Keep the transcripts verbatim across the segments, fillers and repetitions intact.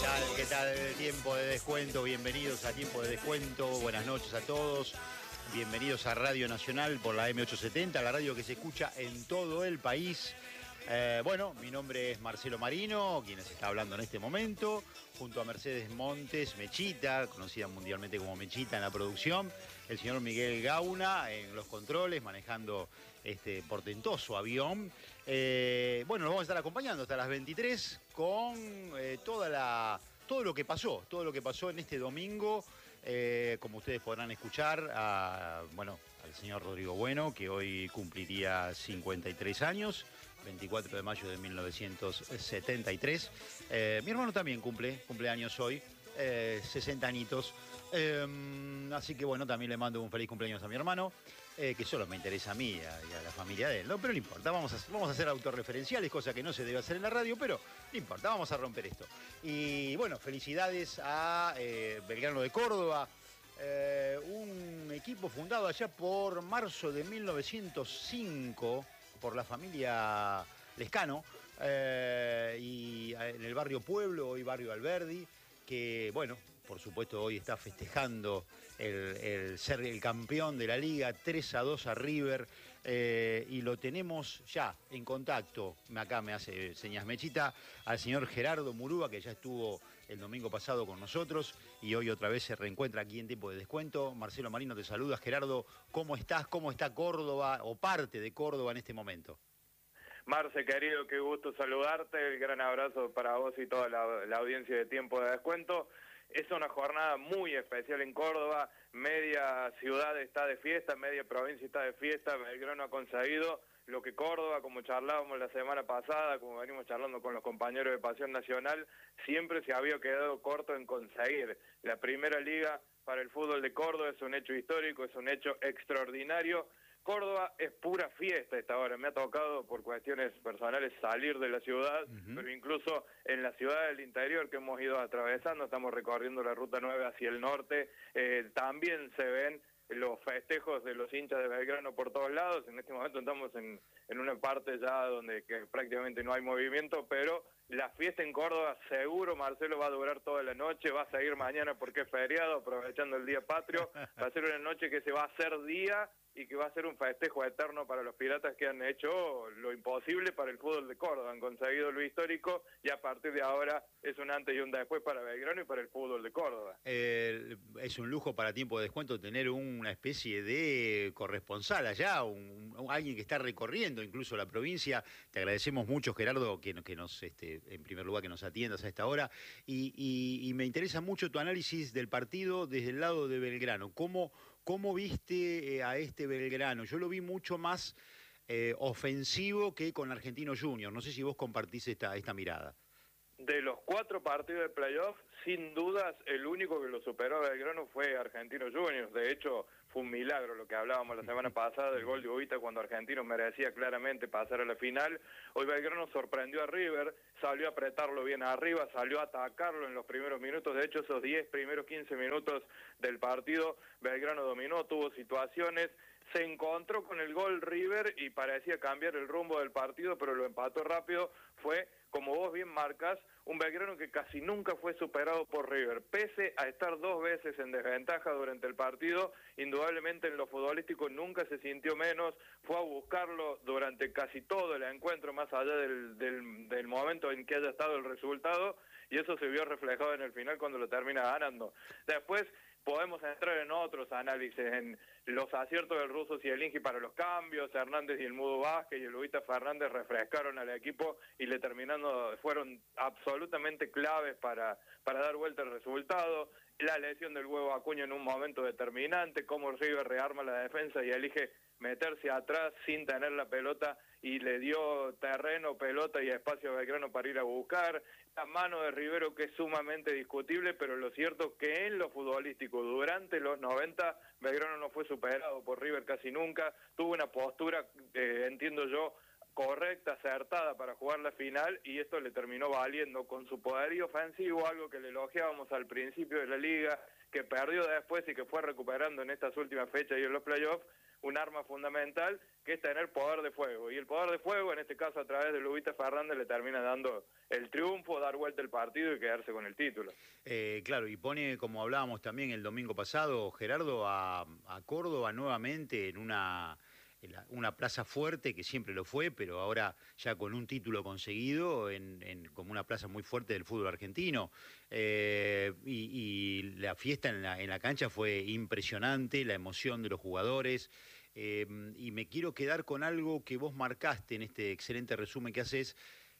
tal? ¿Qué tal? Tiempo de descuento, bienvenidos a Tiempo de Descuento, buenas noches a todos, bienvenidos a Radio Nacional por la M ochocientos setenta, la radio que se escucha en todo el país. Eh, bueno, mi nombre es Marcelo Marino, quien les está hablando en este momento, junto a Mercedes Montes, Mechita, conocida mundialmente como Mechita en la producción, el señor Miguel Gauna en los controles, manejando este portentoso avión. Eh, bueno, nos vamos a estar acompañando hasta las veintitrés con eh, toda la, todo lo que pasó, todo lo que pasó en este domingo. Eh, como ustedes podrán escuchar, a, bueno, al señor Rodrigo Bueno, que hoy cumpliría cincuenta y tres años, veinticuatro de mayo de mil novecientos setenta y tres. Eh, mi hermano también cumple, cumpleaños hoy, eh, sesenta añitos. Eh, así que bueno, también le mando un feliz cumpleaños a mi hermano, eh, que solo me interesa a mí y a, y a la familia de él, ¿no? Pero no importa, vamos a, vamos a hacer autorreferenciales, cosa que no se debe hacer en la radio, pero no importa, vamos a romper esto. Y bueno, felicidades a eh, Belgrano de Córdoba, eh, un equipo fundado allá por marzo de mil novecientos cinco por la familia Lescano, eh, y en el barrio Pueblo, hoy barrio Alberdi, que bueno, por supuesto hoy está festejando el, el ser el campeón de la liga, tres a dos a River, eh, y lo tenemos ya en contacto, acá me hace señas Mechita, al señor Gerardo Murúa, que ya estuvo el domingo pasado con nosotros y hoy otra vez se reencuentra aquí en Tiempo de Descuento. Marcelo Marino te saluda. Gerardo, ¿cómo estás? ¿Cómo está Córdoba o parte de Córdoba en este momento? Marce, querido, qué gusto saludarte, el gran abrazo para vos y toda la, la audiencia de Tiempo de Descuento. Es una jornada muy especial en Córdoba, media ciudad está de fiesta, media provincia está de fiesta, Belgrano ha conseguido lo que Córdoba, como charlábamos la semana pasada, como venimos charlando con los compañeros de Pasión Nacional, siempre se había quedado corto en conseguir. La primera liga para el fútbol de Córdoba es un hecho histórico, es un hecho extraordinario. Córdoba es pura fiesta esta hora, me ha tocado por cuestiones personales salir de la ciudad, uh-huh. pero incluso en la ciudad del interior que hemos ido atravesando, estamos recorriendo la Ruta nueve hacia el norte, eh, también se ven los festejos de los hinchas de Belgrano por todos lados. En este momento estamos en, en una parte ya donde que prácticamente no hay movimiento, pero la fiesta en Córdoba seguro, Marcelo, va a durar toda la noche, va a seguir mañana porque es feriado, aprovechando el Día Patrio, va a ser una noche que se va a hacer día y que va a ser un festejo eterno para los piratas que han hecho lo imposible para el fútbol de Córdoba, han conseguido lo histórico y a partir de ahora es un antes y un después para Belgrano y para el fútbol de Córdoba. Eh, es un lujo para Tiempo de Descuento tener una especie de corresponsal allá, un, un, alguien que está recorriendo incluso la provincia. Te agradecemos mucho, Gerardo, que, que nos, este, en primer lugar, que nos atiendas a esta hora. Y, y, y me interesa mucho tu análisis del partido desde el lado de Belgrano. ¿Cómo, cómo viste eh, a este Belgrano? Yo lo vi mucho más eh, ofensivo que con Argentino Juniors. No sé si vos compartís esta, esta mirada. De los cuatro partidos de playoff, sin dudas, el único que lo superó a Belgrano fue Argentino Juniors. De hecho, fue un milagro lo que hablábamos la semana pasada del gol de Ubita cuando Argentino merecía claramente pasar a la final. Hoy Belgrano sorprendió a River, salió a apretarlo bien arriba, salió a atacarlo en los primeros minutos. De hecho, esos diez primeros quince minutos del partido, Belgrano dominó, tuvo situaciones. Se encontró con el gol River y parecía cambiar el rumbo del partido, pero lo empató rápido. Fue, como vos bien marcas, un Belgrano que casi nunca fue superado por River. Pese a estar dos veces en desventaja durante el partido, indudablemente en lo futbolístico nunca se sintió menos. Fue a buscarlo durante casi todo el encuentro, más allá del, del, del momento en que haya estado el resultado, y eso se vio reflejado en el final cuando lo termina ganando. Después podemos entrar en otros análisis, en los aciertos del ruso Zielinski para los cambios, Hernández y el Mudo Vázquez y el Ubita Fernández refrescaron al equipo y le terminando, fueron absolutamente claves para, para dar vuelta al resultado. La lesión del Huevo Acuña en un momento determinante, cómo River rearma la defensa y elige meterse atrás sin tener la pelota y le dio terreno, pelota y espacio a Belgrano para ir a buscar. La mano de Rivero, que es sumamente discutible, pero lo cierto que en lo futbolístico durante los noventa Belgrano no fue superado por River casi nunca, tuvo una postura, eh, entiendo yo, correcta, acertada para jugar la final, y esto le terminó valiendo con su poderío ofensivo, algo que le elogiábamos al principio de la liga, que perdió después y que fue recuperando en estas últimas fechas y en los playoffs, un arma fundamental que es tener poder de fuego, y el poder de fuego, en este caso a través de Lubita Fernández, le termina dando el triunfo, dar vuelta el partido y quedarse con el título. Eh, claro, y pone, como hablábamos también el domingo pasado, Gerardo, a, a Córdoba nuevamente en una... una plaza fuerte, que siempre lo fue, pero ahora ya con un título conseguido, en, en, como una plaza muy fuerte del fútbol argentino. Eh, y, y la fiesta en la, en la cancha fue impresionante, la emoción de los jugadores. Eh, y me quiero quedar con algo que vos marcaste en este excelente resumen que haces,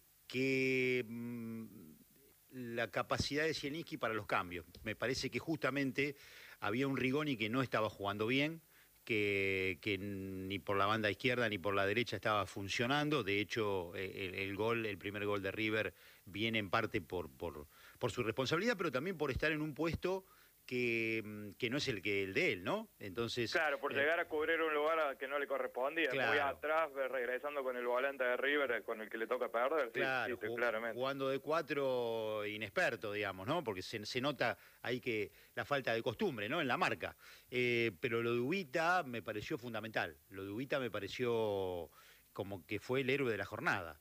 que mmm, la capacidad de Zielinski para los cambios. Me parece que justamente había un Rigoni que no estaba jugando bien, Que, que ni por la banda izquierda ni por la derecha estaba funcionando. De hecho, el, el gol, el primer gol de River viene en parte por, por, por su responsabilidad, pero también por estar en un puesto que, que no es el que el de él, ¿no? Entonces, claro, por eh, llegar a cubrir un lugar a que no le correspondía, claro. Muy atrás, regresando con el volante de River, con el que le toca perder, claro, sí, sí, claramente. Jugando de cuatro inexperto, digamos, ¿no? Porque se, se nota ahí que la falta de costumbre, ¿no? En la marca. Eh, pero lo de Ubita me pareció fundamental. Lo de Ubita me pareció como que fue el héroe de la jornada.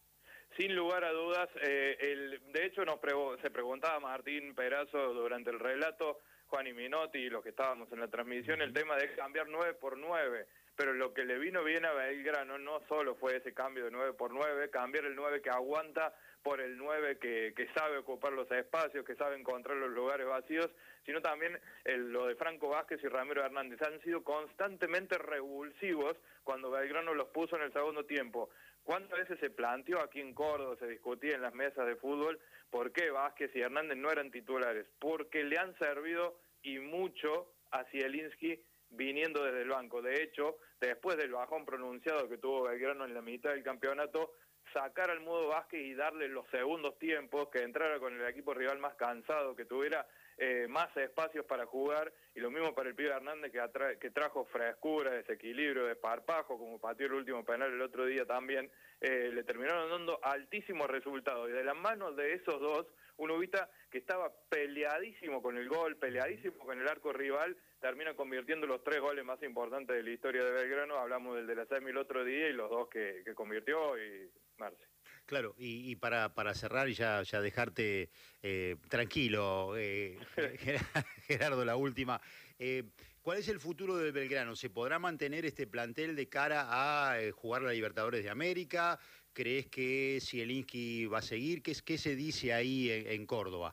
Sin lugar a dudas, eh, el, de hecho nos pre se preguntaba Martín Perazo durante el relato, Juan y Minotti y los que estábamos en la transmisión, el tema de cambiar nueve por nueve, pero lo que le vino bien a Belgrano no solo fue ese cambio de nueve por nueve, cambiar el nueve que aguanta por el nueve que, que sabe ocupar los espacios, que sabe encontrar los lugares vacíos, sino también el, lo de Franco Vázquez y Ramiro Hernández. Han sido constantemente revulsivos cuando Belgrano los puso en el segundo tiempo. ¿Cuántas veces se planteó aquí en Córdoba, se discutía en las mesas de fútbol, por qué Vázquez y Hernández no eran titulares? Porque le han servido y mucho a Zielinski viniendo desde el banco. De hecho, después del bajón pronunciado que tuvo Belgrano en la mitad del campeonato, sacar al Mudo Vázquez y darle los segundos tiempos, que entrara con el equipo rival más cansado, que tuviera eh, más espacios para jugar, y lo mismo para el pibe Hernández, que, atra que trajo frescura, desequilibrio, desparpajo, como pateó el último penal el otro día también, eh, le terminaron dando altísimos resultados, y de las manos de esos dos, un Ubita que estaba peleadísimo con el gol, peleadísimo con el arco rival, termina convirtiendo los tres goles más importantes de la historia de Belgrano. Hablamos del de la semi el otro día y los dos que, que convirtió, y Marce. Claro, y, y para, para cerrar y ya, ya dejarte eh, tranquilo, eh, Gerardo, la última. Eh, ¿Cuál es el futuro de Belgrano? ¿Se podrá mantener este plantel de cara a eh, jugar la Libertadores de América? ¿Crees que Zielinski va a seguir? ¿Qué, qué se dice ahí en, en Córdoba?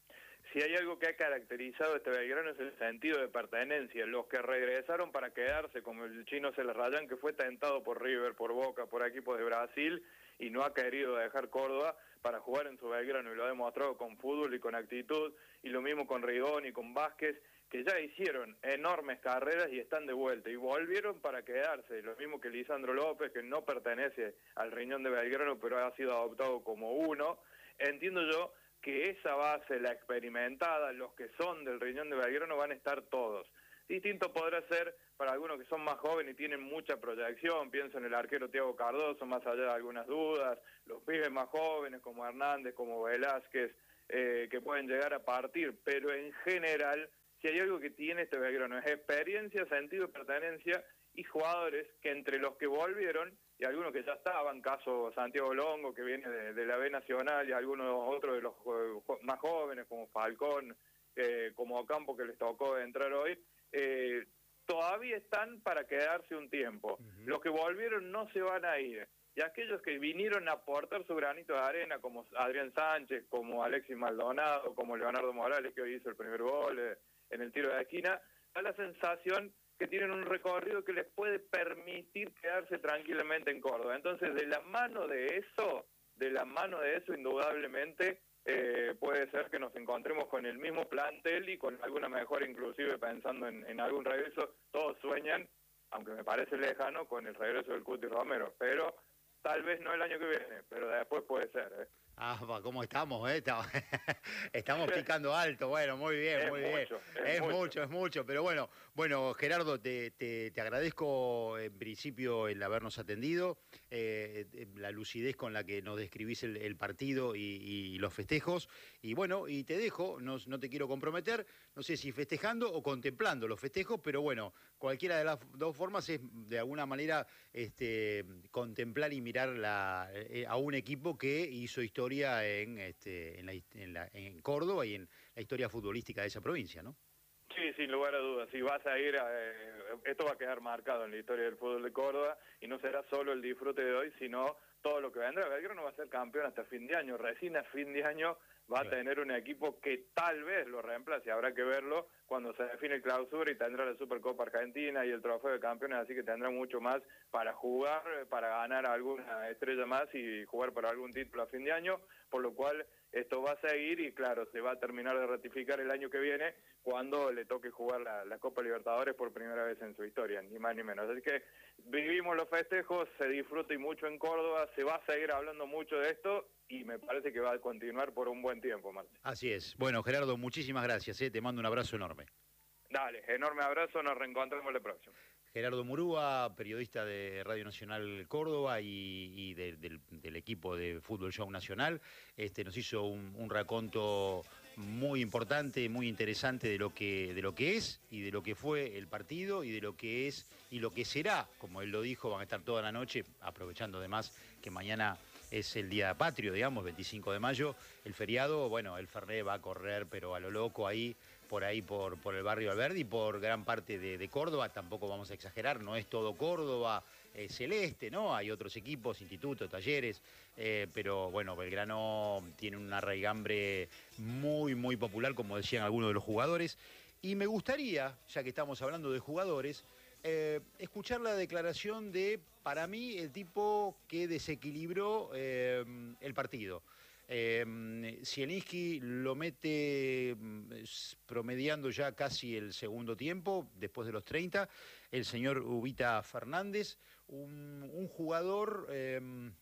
Si hay algo que ha caracterizado este Belgrano es el sentido de pertenencia. Los que regresaron para quedarse, como el chino Celarrayán, que fue tentado por River, por Boca, por equipos de Brasil, y no ha querido dejar Córdoba para jugar en su Belgrano, y lo ha demostrado con fútbol y con actitud, y lo mismo con Rigoni y con Vázquez, que ya hicieron enormes carreras y están de vuelta, y volvieron para quedarse, lo mismo que Lisandro López, que no pertenece al riñón de Belgrano, pero ha sido adoptado como uno. Entiendo yo que esa base, la experimentada, los que son del riñón de Belgrano van a estar todos. Distinto podrá ser para algunos que son más jóvenes y tienen mucha proyección, pienso en el arquero Thiago Cardoso, más allá de algunas dudas, los pibes más jóvenes como Hernández, como Velázquez, eh, que pueden llegar a partir, pero en general, si hay algo que tiene este Belgrano es experiencia, sentido de pertenencia y jugadores que entre los que volvieron y algunos que ya estaban, caso Santiago Longo, que viene de, de la B Nacional, y algunos otros de los uh, más jóvenes, como Falcón, eh, como Ocampo, que les tocó entrar hoy, eh, todavía están para quedarse un tiempo. Uh-huh. Los que volvieron no se van a ir. Y aquellos que vinieron a aportar su granito de arena, como Adrián Sánchez, como Alexis Maldonado, como Leonardo Morales, que hoy hizo el primer gol eh, en el tiro de esquina, da la sensación que tienen un recorrido que les puede permitir quedarse tranquilamente en Córdoba. Entonces, de la mano de eso, de la mano de eso, indudablemente, eh, puede ser que nos encontremos con el mismo plantel y con alguna mejora, inclusive pensando en, en algún regreso. Todos sueñan, aunque me parece lejano, con el regreso del Cuti Romero, pero tal vez no el año que viene, pero después puede ser, ¿eh? Ah, pa, ¿cómo estamos? Eh? Estamos, estamos picando alto, bueno, muy bien, Es muy bien. mucho, es Es mucho. mucho, es mucho, pero bueno, bueno, Gerardo, te, te- te agradezco en principio el habernos atendido, eh, eh, la lucidez con la que nos describís el, el partido y, y los festejos, y bueno, y te dejo, no, no te quiero comprometer, no sé si festejando o contemplando los festejos, pero bueno, cualquiera de las dos formas es de alguna manera este, contemplar y mirar la, eh, a un equipo que hizo historia en, este, en, la, en, la, en Córdoba y en la historia futbolística de esa provincia, ¿no? Sí, sin lugar a dudas. Si vas a ir, a, eh, esto va a quedar marcado en la historia del fútbol de Córdoba y no será solo el disfrute de hoy, sino todo lo que vendrá. Belgrano va a ser campeón hasta fin de año. Recién a fin de año va a tener un equipo que tal vez lo reemplace. Habrá que verlo cuando se define el clausura y tendrá la Supercopa Argentina y el trofeo de campeones, así que tendrá mucho más para jugar, para ganar alguna estrella más y jugar por algún título a fin de año, por lo cual esto va a seguir y claro, se va a terminar de ratificar el año que viene cuando le toque jugar la, la Copa Libertadores por primera vez en su historia, ni más ni menos. Así que vivimos los festejos, se disfruta y mucho en Córdoba, se va a seguir hablando mucho de esto y me parece que va a continuar por un buen tiempo, Marce. Así es. Bueno, Gerardo, muchísimas gracias. ¿eh? Te mando un abrazo enorme. Dale, enorme abrazo, nos reencontramos la próxima. Gerardo Murúa, periodista de Radio Nacional Córdoba y, y de, del, del equipo de Fútbol Show Nacional, este, nos hizo un, un raconto muy importante, muy interesante de lo que de lo que es y de lo que fue el partido y de lo que es y lo que será, como él lo dijo, van a estar toda la noche, aprovechando además que mañana es el día patrio, digamos, veinticinco de mayo, el feriado, bueno, el Fernet va a correr, pero a lo loco ahí, por ahí, por, por el barrio Alberdi y por gran parte de, de Córdoba, tampoco vamos a exagerar, no es todo Córdoba eh, celeste, ¿no? Hay otros equipos, institutos, talleres, eh, pero bueno, Belgrano tiene un arraigambre muy, muy popular, como decían algunos de los jugadores, y me gustaría, ya que estamos hablando de jugadores, Eh, escuchar la declaración de, para mí, el tipo que desequilibró eh, el partido. Eh, Zielinski lo mete promediando ya casi el segundo tiempo, después de los treinta. El señor Ubita Fernández, un, un jugador eh,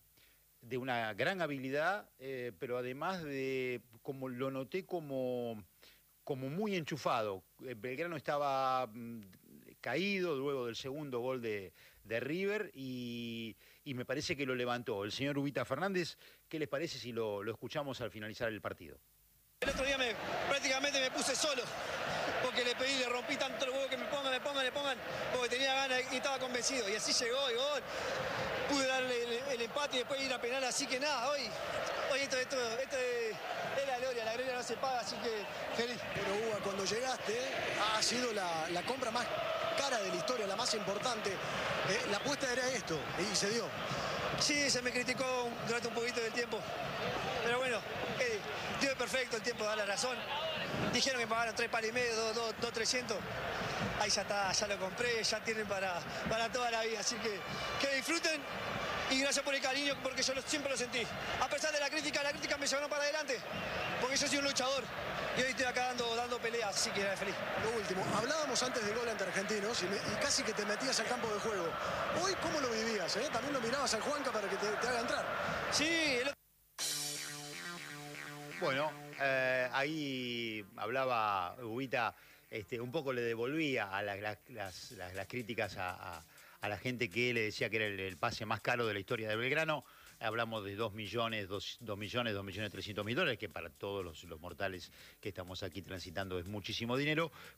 de una gran habilidad, eh, pero además de, como lo noté, como, como muy enchufado. Belgrano estaba caído luego del segundo gol de, de River y, y me parece que lo levantó. El señor Ubita Fernández, ¿qué les parece si lo, lo escuchamos al finalizar el partido? El otro día me, prácticamente me puse solo, porque le pedí, le rompí tanto el huevo que me pongan, me pongan, me pongan, porque tenía ganas y estaba convencido. Y así llegó, y gol. Pude darle el, el empate y después ir a penal, así que nada, hoy, hoy esto, esto, esto es, es la gloria, la gloria no se paga, así que feliz. Pero Hugo, cuando llegaste, ha sido la, la compra más cara de la historia, la más importante. Eh, la apuesta era esto, y se dio. Sí, se me criticó durante un poquito del tiempo, pero bueno, eh, dio perfecto, el tiempo da la razón. Dijeron que pagaron tres palos y medio, dos, dos, dos, trescientos. Ahí ya está, ya lo compré, ya tienen para, para toda la vida, así que que disfruten y gracias por el cariño, porque yo lo, siempre lo sentí. A pesar de la crítica, la crítica me llevaron para adelante, porque yo soy un luchador y hoy estoy acá dando, dando peleas, así que feliz. Lo último, hablábamos antes del gol ante Argentinos y, me, y casi que te metías al campo de juego. Hoy, ¿cómo lo vivías? Eh? También lo mirabas al Juanca para que te, te haga entrar. Sí, el... Bueno, eh, ahí hablaba Ubita, este, un poco le devolvía a la, la, las, las, las críticas a, a, a la gente que le decía que era el, el pase más caro de la historia de Belgrano. Hablamos de dos millones, dos millones, dos millones trescientos mil dólares, que para todos los, los mortales que estamos aquí transitando es muchísimo dinero.